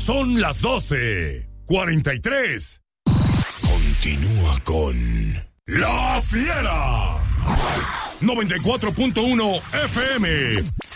son las 12:43. Continúa con La Fiera. 94.1 FM.